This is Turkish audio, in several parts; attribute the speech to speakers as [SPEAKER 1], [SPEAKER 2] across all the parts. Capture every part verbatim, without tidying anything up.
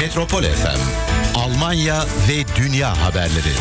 [SPEAKER 1] Metropol F M, Almanya ve dünya haberleri.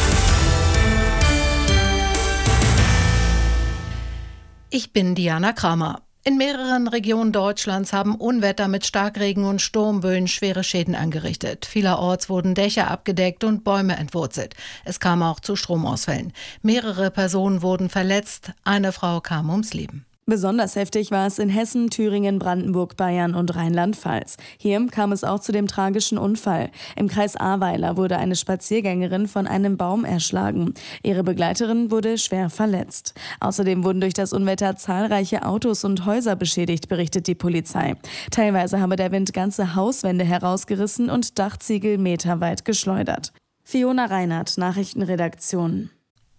[SPEAKER 2] Ich bin Diana Kramer. In mehreren Regionen Deutschlands haben Unwetter mit Starkregen und Sturmböen schwere Schäden angerichtet. Vielerorts wurden Dächer abgedeckt und Bäume entwurzelt. Es kam auch zu Stromausfällen. Mehrere Personen wurden verletzt. Eine Frau kam ums Leben.
[SPEAKER 3] Besonders heftig war es in Hessen, Thüringen, Brandenburg, Bayern und Rheinland-Pfalz. Hier kam es auch zu dem tragischen Unfall. Im Kreis Ahrweiler wurde eine Spaziergängerin von einem Baum erschlagen. Ihre Begleiterin wurde schwer verletzt. Außerdem wurden durch das Unwetter zahlreiche Autos und Häuser beschädigt, berichtet die Polizei. Teilweise habe der Wind ganze Hauswände herausgerissen und Dachziegel meterweit geschleudert. Fiona Reinhardt, Nachrichtenredaktion.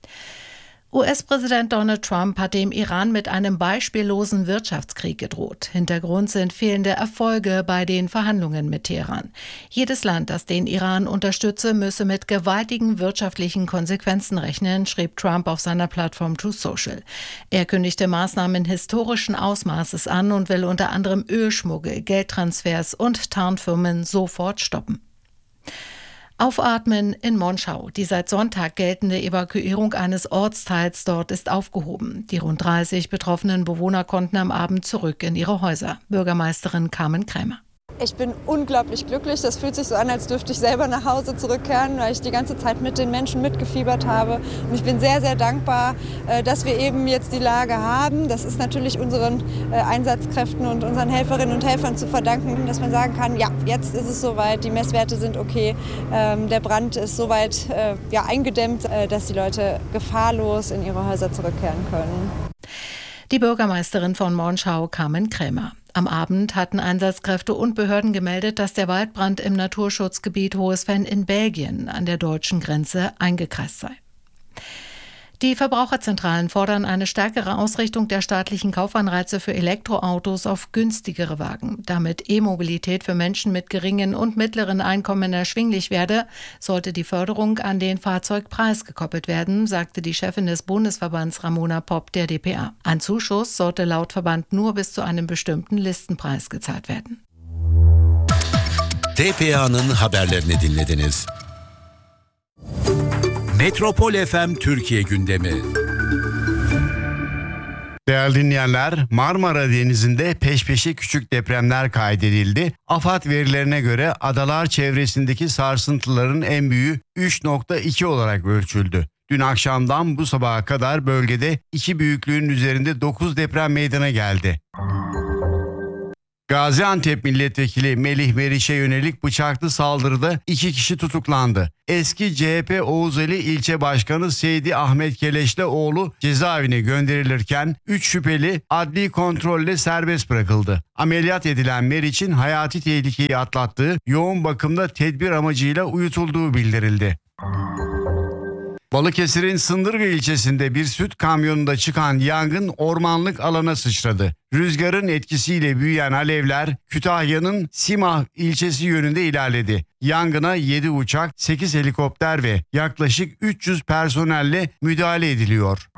[SPEAKER 2] U S-Präsident Donald Trump hat dem Iran mit einem beispiellosen Wirtschaftskrieg gedroht. Hintergrund sind fehlende Erfolge bei den Verhandlungen mit Teheran. Jedes Land, das den Iran unterstütze, müsse mit gewaltigen wirtschaftlichen Konsequenzen rechnen, schrieb Trump auf seiner Plattform Truth Social. Er kündigte Maßnahmen historischen Ausmaßes an und will unter anderem Ölschmuggel, Geldtransfers und Tarnfirmen sofort stoppen. Aufatmen in Monschau. Die seit Sonntag geltende Evakuierung eines Ortsteils dort ist aufgehoben. Die rund dreißig betroffenen Bewohner konnten am Abend zurück in ihre Häuser. Bürgermeisterin Carmen Krämer.
[SPEAKER 4] Ich bin unglaublich glücklich. Das fühlt sich so an, als dürfte ich selber nach Hause zurückkehren, weil ich die ganze Zeit mit den Menschen mitgefiebert habe. Und ich bin sehr, sehr dankbar, dass wir eben jetzt die Lage haben. Das ist natürlich unseren Einsatzkräften und unseren Helferinnen und Helfern zu verdanken, dass man sagen kann, ja, jetzt ist es soweit, die Messwerte sind okay, der Brand ist soweit ja, eingedämmt, dass die Leute gefahrlos in ihre Häuser zurückkehren können.
[SPEAKER 2] Die Bürgermeisterin von Monschau, Carmen Krämer. Am Abend hatten Einsatzkräfte und Behörden gemeldet, dass der Waldbrand im Naturschutzgebiet Hohes-Venn in Belgien an der deutschen Grenze eingekreist sei. Die Verbraucherzentralen fordern eine stärkere Ausrichtung der staatlichen Kaufanreize für Elektroautos auf günstigere Wagen. Damit E-Mobilität für Menschen mit geringen und mittleren Einkommen erschwinglich werde, sollte die Förderung an den Fahrzeugpreis gekoppelt werden, sagte die Chefin des Bundesverbands Ramona Popp der D P A. Ein Zuschuss sollte laut Verband nur bis zu einem bestimmten Listenpreis gezahlt werden.
[SPEAKER 1] D P A'nın haberlerini dinlediniz. Metropol F M Türkiye gündemi.
[SPEAKER 5] Değerli dinleyenler, Marmara Denizi'nde peş peşe küçük depremler kaydedildi. AFAD verilerine göre adalar çevresindeki sarsıntıların en büyüğü üç nokta iki olarak ölçüldü. Dün akşamdan bu sabaha kadar bölgede iki büyüklüğün üzerinde dokuz deprem meydana geldi. Gaziantep Milletvekili Melih Meriç'e yönelik bıçaklı saldırıda iki kişi tutuklandı. Eski C H P Oğuzeli İlçe Başkanı Seydi Ahmet Keleş'le oğlu cezaevine gönderilirken üç şüpheli adli kontrolle serbest bırakıldı. Ameliyat edilen Meriç'in hayati tehlikeyi atlattığı, yoğun bakımda tedbir amacıyla uyutulduğu bildirildi. Balıkesir'in Sındırgı ilçesinde bir süt kamyonunda çıkan yangın ormanlık alana sıçradı. Rüzgarın etkisiyle büyüyen alevler Kütahya'nın Simah ilçesi yönünde ilerledi. Yangına yedi uçak, sekiz helikopter ve yaklaşık üç yüz personelle müdahale ediliyor.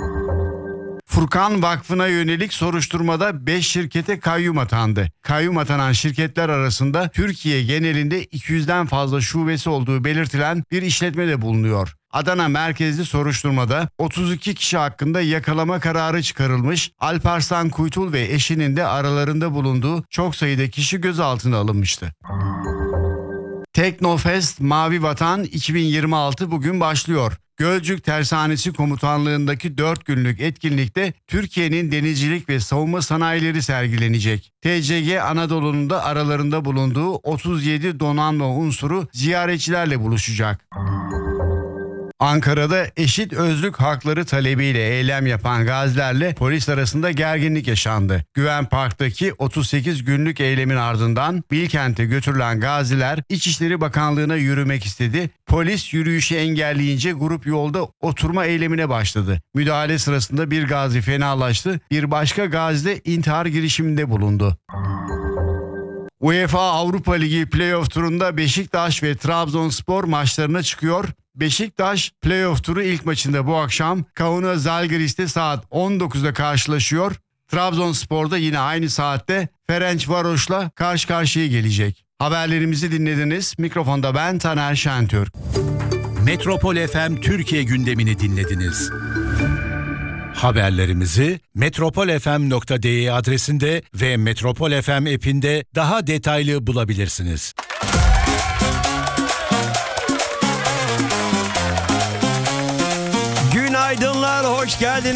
[SPEAKER 5] Furkan Vakfı'na yönelik soruşturmada beş şirkete kayyum atandı. Kayyum atanan şirketler arasında Türkiye genelinde iki yüzden fazla şubesi olduğu belirtilen bir işletme de bulunuyor. Adana merkezli soruşturmada otuz iki kişi hakkında yakalama kararı çıkarılmış, Alparslan Kuytul ve eşinin de aralarında bulunduğu çok sayıda kişi gözaltına alınmıştı. Teknofest Mavi Vatan iki bin yirmi altı bugün başlıyor. Gölcük Tersanesi Komutanlığındaki dört günlük etkinlikte Türkiye'nin denizcilik ve savunma sanayileri sergilenecek. T C G Anadolu'nun da aralarında bulunduğu otuz yedi donanma unsuru ziyaretçilerle buluşacak. Ankara'da eşit özlük hakları talebiyle eylem yapan gazilerle polis arasında gerginlik yaşandı. Güven Park'taki otuz sekiz günlük eylemin ardından Bilkent'e götürülen gaziler İçişleri Bakanlığı'na yürümek istedi. Polis yürüyüşü engelleyince grup yolda oturma eylemine başladı. Müdahale sırasında bir gazi fenalaştı, bir başka gazi de intihar girişiminde bulundu. UEFA Avrupa Ligi playoff turunda Beşiktaş ve Trabzonspor maçlarına çıkıyor. Beşiktaş playoff turu ilk maçında bu akşam Kaunas Zalgiris'te saat on dokuzda karşılaşıyor. Trabzonspor'da yine aynı saatte Ferencvaros'la karşı karşıya gelecek. Haberlerimizi dinlediniz. Mikrofonda ben Taner Şentürk.
[SPEAKER 1] Metropol F M Türkiye gündemini dinlediniz. Haberlerimizi metropol f m nokta d e adresinde ve Metropol F M app'inde daha detaylı bulabilirsiniz.
[SPEAKER 6] Günaydınlar, hoş geldiniz.